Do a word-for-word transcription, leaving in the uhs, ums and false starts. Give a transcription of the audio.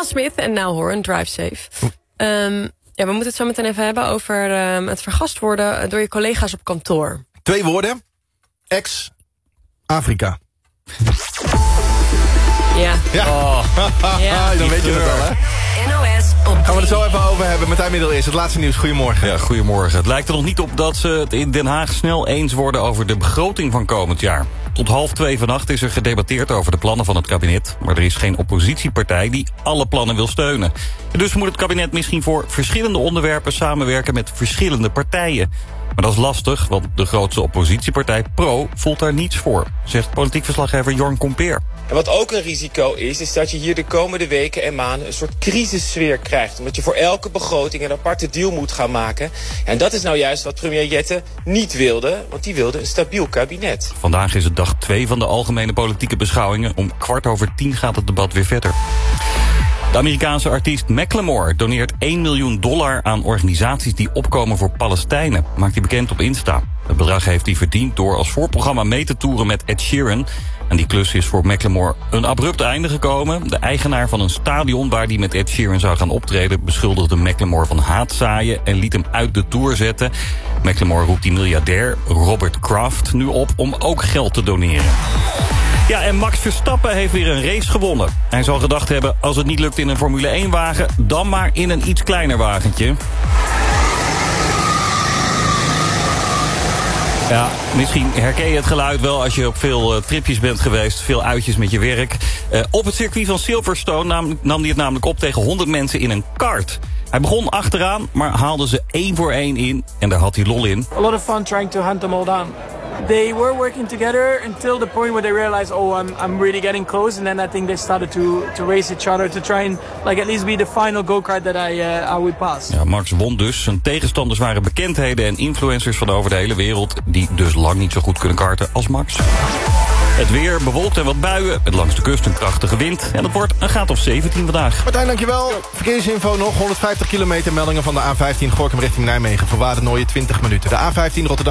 Smith en Now Horan, Drive Safe. Um, ja, we moeten het zo meteen even hebben over um, het vergast worden door je collega's op kantoor. Twee woorden. Ex-Afrika. Ja. Ja. Oh. ja. Dan weet je het al, hè? N O S op Gaan we het zo even over hebben. Martijn Middel is het laatste nieuws. Goedemorgen. Ja, goedemorgen. Het lijkt er nog niet op dat ze het in Den Haag snel eens worden over de begroting van komend jaar. Tot half twee vannacht is er gedebatteerd over de plannen van het kabinet. Maar er is geen oppositiepartij die alle plannen wil steunen. En dus moet het kabinet misschien voor verschillende onderwerpen samenwerken met verschillende partijen. Maar dat is lastig, want de grootste oppositiepartij Pro voelt daar niets voor, zegt politiek verslaggever Jorn Kompeer. En wat ook een risico is, is dat je hier de komende weken en maanden een soort crisissfeer krijgt. Omdat je voor elke begroting een aparte deal moet gaan maken. En dat is nou juist wat premier Jette niet wilde, want die wilde een stabiel kabinet. Vandaag is het dag twee van de algemene politieke beschouwingen. Om kwart over tien gaat het debat weer verder. De Amerikaanse artiest Macklemore doneert één miljoen dollar aan organisaties die opkomen voor Palestijnen, maakt hij bekend op Insta. Het bedrag heeft hij verdiend door als voorprogramma mee te toeren met Ed Sheeran. En die klus is voor Macklemore een abrupt einde gekomen. De eigenaar van een stadion waar hij met Ed Sheeran zou gaan optreden beschuldigde Macklemore van haatzaaien en liet hem uit de tour zetten. Macklemore roept die miljardair Robert Kraft nu op om ook geld te doneren. Ja, en Max Verstappen heeft weer een race gewonnen. Hij zal gedacht hebben, als het niet lukt in een Formule één wagen, dan maar in een iets kleiner wagentje. Ja, misschien herken je het geluid wel als je op veel uh, tripjes bent geweest. Veel uitjes met je werk. Uh, op het circuit van Silverstone nam, nam hij het namelijk op tegen honderd mensen in een kart. Hij begon achteraan, maar haalde ze één voor één in. En daar had hij lol in. A lot of fun trying to hunt them all down. They were working together until the point where they realized, oh, I'm I'm really getting close. And then I think they started to to race each other to try and like at least be the final go-kart that I uh, I would pass. Ja, Max won dus. Zijn tegenstanders waren bekendheden en influencers van over de hele wereld, die dus lang niet zo goed kunnen karten als Max. Het weer bewolkt en wat buien. Het langs de kust een krachtige wind. En het wordt een graad of zeventien vandaag. Martijn, dankjewel. Verkeersinfo nog. honderdvijftig kilometer meldingen van de A vijftien Gorinchem richting Nijmegen. Voor Wadenoijen twintig minuten. De A vijftien Rotterdam.